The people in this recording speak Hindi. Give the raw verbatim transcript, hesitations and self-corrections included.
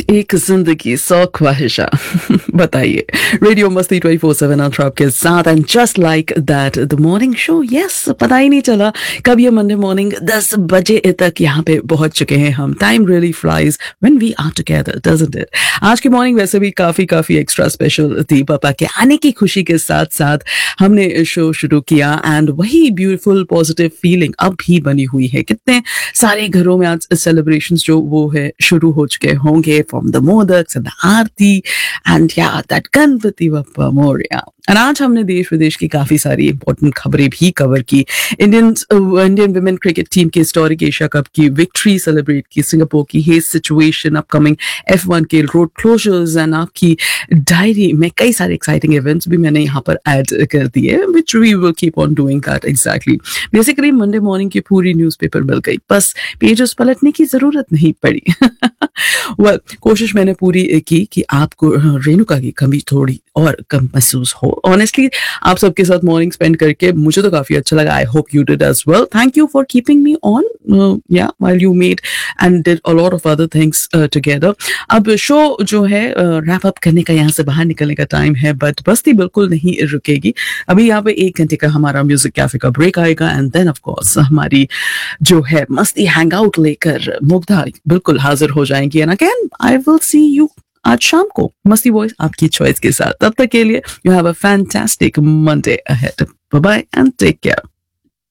एक जिंदगी सौ ख्वाहिशा बताइए। रेडियो मस्ती ट्वेंटी फोर सेवन अल्ट्रा आपके साथ and just like that the morning show. Yes, पता ही नहीं चला कब ये मंडे मॉर्निंग दस बजे तक यहाँ पे पहुंच चुके हैं हम। Time really flies when we are together, doesn't it? आज की मॉर्निंग वैसे भी काफी काफी एक्स्ट्रा स्पेशल थी। पापा के आने की खुशी के साथ साथ हमने शो शुरू किया एंड वही ब्यूटीफुल पॉजिटिव फीलिंग अब भी बनी हुई है। कितने सारे घरों में आज सेलिब्रेशंस जो वो है शुरू हो चुके होंगे, from the modaks and the Aarti and या दैट गणपति बप्पा मोरया। और आज हमने देश विदेश की काफी सारी इंपॉर्टेंट खबरें भी कवर की। Indian Indian women cricket team की हिस्टोरिक एशिया कप की विक्ट्री सेलिब्रेट की, सिंगापुर की hedge situation, upcoming F one के रोड क्लोजर्स एंड आपकी डायरी में कई सारे एक्साइटिंग इवेंट्स भी मैंने यहाँ पर ऐड कर दिए, which we will keep on doing that. Exactly, basically Monday morning की पूरी न्यूज़पेपर मिल गई, बस पेजेस पलटने की जरूरत नहीं पड़ी। वेल well, कोशिश मैंने पूरी की कि आपको रेणुका की कमी थोड़ी और कम महसूस हो। ऑनेस्टली आप सबके साथ मॉर्निंग स्पेंड करके मुझे तो काफी अच्छा लगा। I hope you did as well. Thank you for keeping me on या while you made and did a lot of other things together. अब शो जो है रैप अप करने का, यहाँ से बाहर निकलने का टाइम है, बट मस्ती बिल्कुल नहीं रुकेगी। अभी यहाँ पे एक घंटे का हमारा म्यूजिक कैफे का ब्रेक आएगा एंड देन ऑफ कोर्स हमारी जो है मस्ती हैंग आउट लेकर मुग्धा बिल्कुल हाजिर हो जाएंगी। And again I will see you आज शाम को मस्ती वॉइस आपकी चॉइस के साथ। तब तक के लिए you have a fantastic Monday ahead. Bye bye and take care.